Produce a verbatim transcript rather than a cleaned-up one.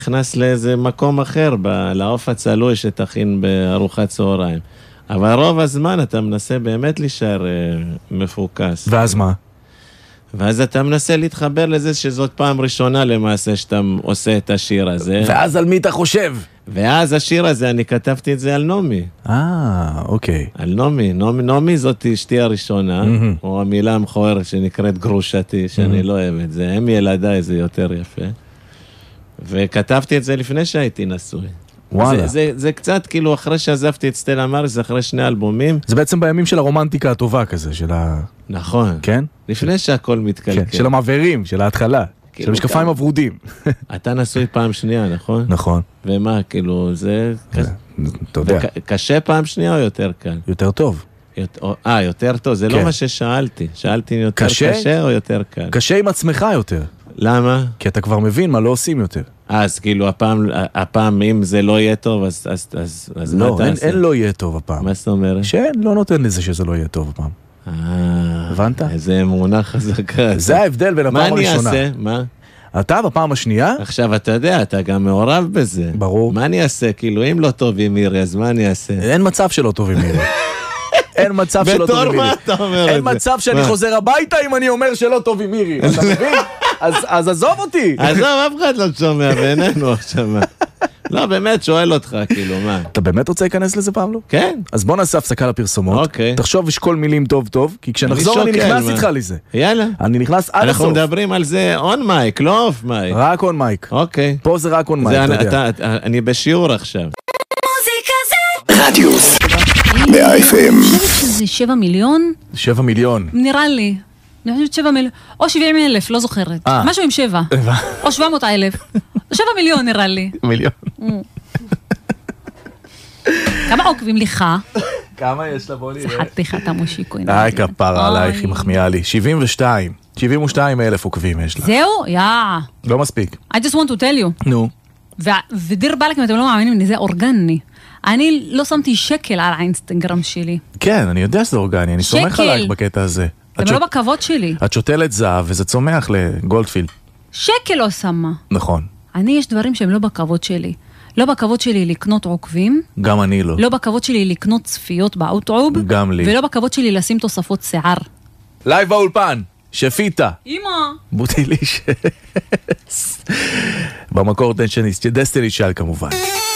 נכנס לאיזה מקום אחר, לעוף הצלוי שתכין בארוחת צהריים. אבל רוב הזמן אתה מנסה באמת להישאר מפוקס. ואז מה? ואז אתה מנסה להתחבר לזה שזאת פעם ראשונה למעשה שאתה עושה את השיר הזה. ואז על מי אתה חושב? ואז השיר הזה, אני כתבתי את זה על נומי. אה, אוקיי. על נומי. נומי, נומי זאת אשתי הראשונה, mm-hmm. או המילה המכוערת שנקראת גרושתי, שאני mm-hmm. לא אוהב את זה. הם ילדיי, זה יותר יפה. וכתבתי את זה לפני שהייתי נשוי. וואלה. זה, זה, זה קצת כאילו אחרי שעזבתי את סטלה מאריס, אחרי שני אלבומים. זה בעצם בימים של הרומנטיקה הטובה כזה, של ה... נכון. כן? לפני שהכל מתקלקל. כן, של המעברים, של ההתחלה. כאילו של המשקפיים הוורודים. אתה נשוי פעם שנייה, נכון? נכון. ומה, כאילו, זה... אתה יודע. קשה פעם שנייה או יותר קל? יותר טוב. אה, יותר טוב, זה לא מה ששאלתי. שאלתי יותר קשה או יותר קל? קשה עם עצמך יותר. למה? כי אתה כבר מבין מה לא עושים יותר. אז כאילו, הפעם, הפעם אם זה לא יהיה טוב, אז, אז, אז, אז לא, מה אתה אין, עושה? אין לא יהיה טוב הפעם. מה זאת אומרת? שאין, לא נותן לזה שזה לא יהיה טוב הפעם. אה, הבנת? איזה אמונה חזקה. זה ההבדל בין הפעם הראשונה. מה אני אעשה? מה? אתה בפעם השנייה? עכשיו, אתה יודע, אתה גם מעורב בזה. ברור. מה אני אעשה? כאילו, אם לא טוב עם מירי, אז מה אני אעשה? אין מצב שלא טוב עם מירי. אין מצב שלא טוב עם מירי. בתור מה אתה אומר את זה? אין מצב שאני חוזר הביתה אם אני אומר שלא טוב עם מירי. אתה מבין? אז עזוב אותי. עזוב, אף אחד לא שומע בעינינו עכשיו. לא, באמת, שואל אותך, כאילו, מה? אתה באמת רוצה להיכנס לזה פעם לא? כן. אז בוא נעשה הפסקה לפרסומות. אוקיי. תחשוב ושקול מילים טוב טוב, כי כשנחזור אני נכנס איתך לזה. יאללה. אני נכנס עד הסוף. אנחנו מדברים על זה און מייק, לא אוף מייק. רק און מייק. אוקיי. פה זה רק און מייק, אתה יודע. אני בשיעור עכשיו. רדיוס. מאה אף אם. אני חושבת שזה שבע מיליון? שבע מיליון. נראה לי. אני חושבת שבע מיליון. או שבעים אלף, לא זוכרת. משהו עם שבע. או שבע מאות אלף. שבע מיליון נראה לי. מיליון. כמה עוקבים לך? כמה יש לה? בוא נראה. שיחקתי לך, אתה מושיקו. איי, כפרה עלייך, היא מחמיאה לי. שבעים ושתיים. שבעים ושתיים אלף עוקבים יש לה. זהו? יא. לא מספיק. I just want to tell you. נו. ודיר בלק, אם אתם לא מאמינים לי, זה אורגני. אני לא שמתי שקל על האינסטגרם שלי. כן, אני יודע שזה אורגני, אני סומך עלייך בקטע הזה. זה לא בכבוד שלי. את שותלת זהב וזה צומח לגולדפילד. שקל לא שמה. נכון. אני, יש דברים שהם לא בכבוד שלי. לא בכבוד שלי לקנות עוקבים. גם אני לא. לא בכבוד שלי לקנות צפיות באוטרוב. גם לי. ולא בכבוד שלי לשים תוספות שיער. לייב באולפן, שפיטה. אמא. בוטיליש. במקור דסטיני צ'יילד כמובן.